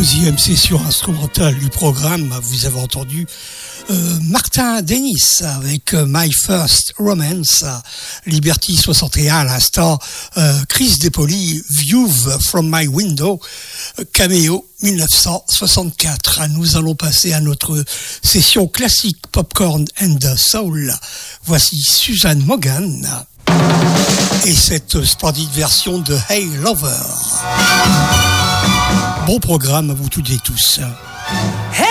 Deuxième session instrumentale du programme, vous avez entendu Martin Dennis avec My First Romance, Liberty 61 à l'instant, Chris Depoli, View from My Window, Cameo 1964. Nous allons passer à notre session classique Popcorn and Soul. Voici Suzanne Morgan et cette splendide version de Hey Lover. Bon programme à vous toutes et tous. Hey